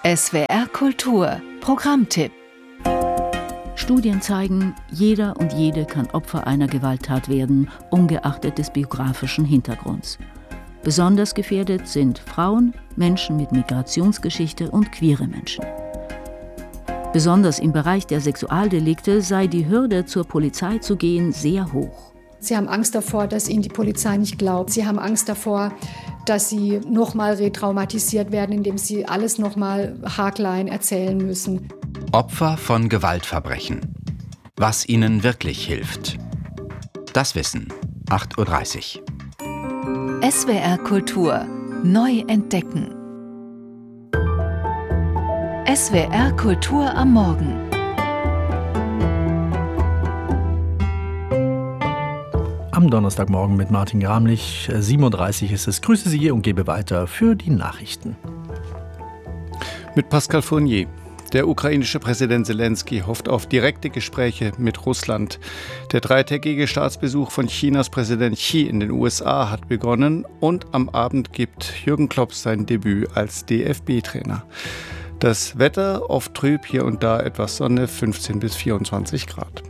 SWR Kultur Programmtipp. Studien zeigen, jeder und jede kann Opfer einer Gewalttat werden, ungeachtet des biografischen Hintergrunds. Besonders gefährdet sind Frauen, Menschen mit Migrationsgeschichte und queere Menschen. Besonders im Bereich der Sexualdelikte sei die Hürde, zur Polizei zu gehen, sehr hoch. Sie haben Angst davor, dass ihnen die Polizei nicht glaubt. Sie haben Angst davor, dass sie nochmal retraumatisiert werden, indem sie alles nochmal haarklein erzählen müssen. Opfer von Gewaltverbrechen. Was ihnen wirklich hilft. Das Wissen, 8:30 Uhr. SWR Kultur neu entdecken. SWR Kultur am Morgen. Am Donnerstagmorgen mit Martin Gramlich. 7:30 Uhr ist es. Grüße Sie und gebe weiter für die Nachrichten. Mit Pascal Fournier. Der ukrainische Präsident Selenskyj hofft auf direkte Gespräche mit Russland. Der dreitägige Staatsbesuch von Chinas Präsident Xi in den USA hat begonnen und am Abend gibt Jürgen Klopp sein Debüt als DFB-Trainer. Das Wetter oft trüb, hier und da etwas Sonne, 15 bis 24 Grad.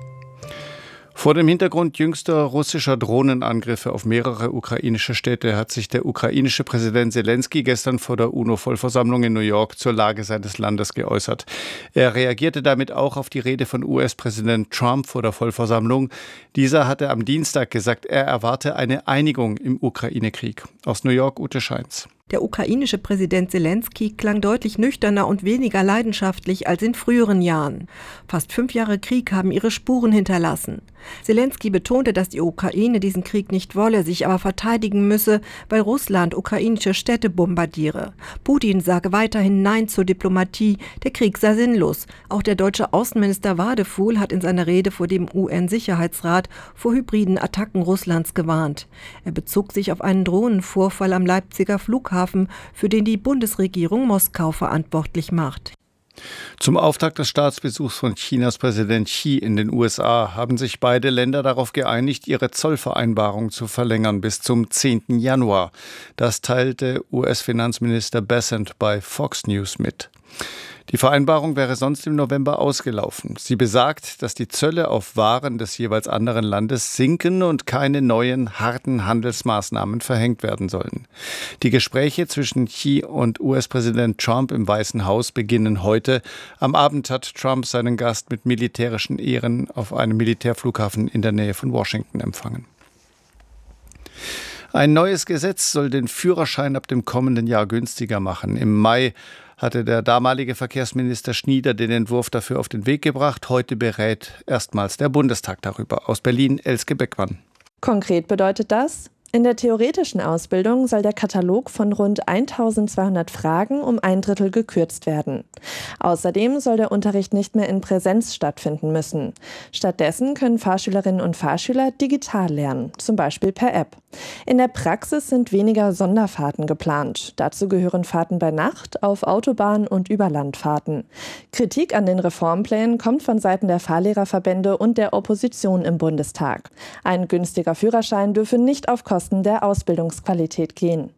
Vor dem Hintergrund jüngster russischer Drohnenangriffe auf mehrere ukrainische Städte hat sich der ukrainische Präsident Selenskyj gestern vor der UNO-Vollversammlung in New York zur Lage seines Landes geäußert. Er reagierte damit auch auf die Rede von US-Präsident Trump vor der Vollversammlung. Dieser hatte am Dienstag gesagt, er erwarte eine Einigung im Ukraine-Krieg. Aus New York, Ute Scheins. Der ukrainische Präsident Selenskyj klang deutlich nüchterner und weniger leidenschaftlich als in früheren Jahren. Fast 5 Jahre Krieg haben ihre Spuren hinterlassen. Selenskyj betonte, dass die Ukraine diesen Krieg nicht wolle, sich aber verteidigen müsse, weil Russland ukrainische Städte bombardiere. Putin sage weiterhin Nein zur Diplomatie, der Krieg sei sinnlos. Auch der deutsche Außenminister Wadefuhl hat in seiner Rede vor dem UN-Sicherheitsrat vor hybriden Attacken Russlands gewarnt. Er bezog sich auf einen Drohnenvorfall am Leipziger Flughafen, für den die Bundesregierung Moskau verantwortlich macht. Zum Auftakt des Staatsbesuchs von Chinas Präsident Xi in den USA haben sich beide Länder darauf geeinigt, ihre Zollvereinbarung zu verlängern bis zum 10. Januar. Das teilte US-Finanzminister Bessent bei Fox News mit. Die Vereinbarung wäre sonst im November ausgelaufen. Sie besagt, dass die Zölle auf Waren des jeweils anderen Landes sinken und keine neuen harten Handelsmaßnahmen verhängt werden sollen. Die Gespräche zwischen Xi und US-Präsident Trump im Weißen Haus beginnen heute. Am Abend hat Trump seinen Gast mit militärischen Ehren auf einem Militärflughafen in der Nähe von Washington empfangen. Ein neues Gesetz soll den Führerschein ab dem kommenden Jahr günstiger machen. Im Mai hatte der damalige Verkehrsminister Schnieder den Entwurf dafür auf den Weg gebracht. Heute berät erstmals der Bundestag darüber. Aus Berlin, Elske Beckmann. Konkret bedeutet das: In der theoretischen Ausbildung soll der Katalog von rund 1200 Fragen um 1/3 gekürzt werden. Außerdem soll der Unterricht nicht mehr in Präsenz stattfinden müssen. Stattdessen können Fahrschülerinnen und Fahrschüler digital lernen, zum Beispiel per App. In der Praxis sind weniger Sonderfahrten geplant. Dazu gehören Fahrten bei Nacht, auf Autobahn und Überlandfahrten. Kritik an den Reformplänen kommt von Seiten der Fahrlehrerverbände und der Opposition im Bundestag. Ein günstiger Führerschein dürfe nicht auf Kosten der Ausbildungsqualität gehen.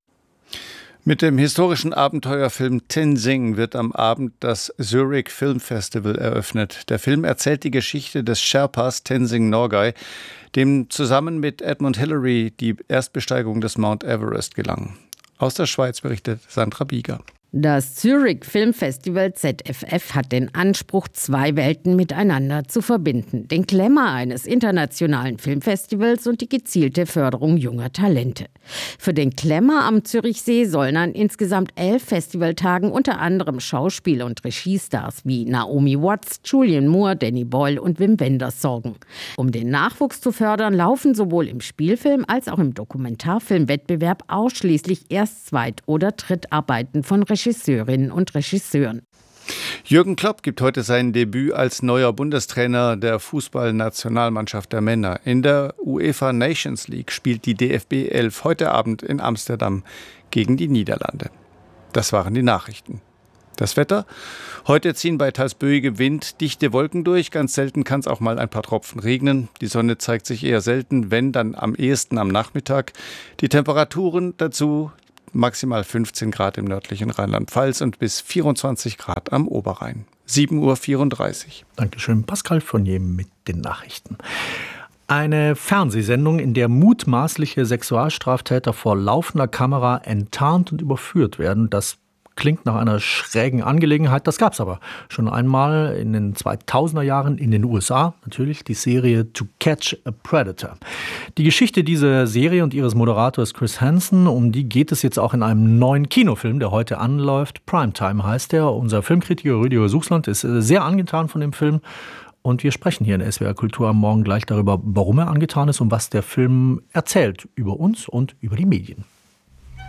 Mit dem historischen Abenteuerfilm Tenzing wird am Abend das Zurich Film Festival eröffnet. Der Film erzählt die Geschichte des Sherpas Tenzing Norgay, dem zusammen mit Edmund Hillary die Erstbesteigung des Mount Everest gelang. Aus der Schweiz berichtet Sandra Bieger. Das Zurich Film Festival ZFF hat den Anspruch, 2 Welten miteinander zu verbinden. Den Glamour eines internationalen Filmfestivals und die gezielte Förderung junger Talente. Für den Glamour am Zürichsee sollen an insgesamt 11 Festivaltagen unter anderem Schauspiel- und Regiestars wie Naomi Watts, Julianne Moore, Danny Boyle und Wim Wenders sorgen. Um den Nachwuchs zu fördern, laufen sowohl im Spielfilm als auch im Dokumentarfilmwettbewerb ausschließlich Erst-, Zweit- oder Drittarbeiten von Regisseurinnen und Regisseuren. Jürgen Klopp gibt heute sein Debüt als neuer Bundestrainer der Fußballnationalmannschaft der Männer. In der UEFA Nations League spielt die DFB 11 heute Abend in Amsterdam gegen die Niederlande. Das waren die Nachrichten. Das Wetter? Heute ziehen bei teils böigem Wind dichte Wolken durch. Ganz selten kann es auch mal ein paar Tropfen regnen. Die Sonne zeigt sich eher selten, wenn dann am ehesten am Nachmittag. Die Temperaturen dazu maximal 15 Grad im nördlichen Rheinland-Pfalz und bis 24 Grad am Oberrhein. 7:34 Uhr. Dankeschön, Pascal Fournier mit den Nachrichten. Eine Fernsehsendung, in der mutmaßliche Sexualstraftäter vor laufender Kamera enttarnt und überführt werden, das klingt nach einer schrägen Angelegenheit. Das gab es aber schon einmal in den 2000er Jahren in den USA. Natürlich die Serie To Catch a Predator. Die Geschichte dieser Serie und ihres Moderators Chris Hansen, um die geht es jetzt auch in einem neuen Kinofilm, der heute anläuft. Primetime heißt der. Unser Filmkritiker Rüdiger Suchsland ist sehr angetan von dem Film. Und wir sprechen hier in SWR Kultur am Morgen gleich darüber, warum er angetan ist und was der Film erzählt über uns und über die Medien.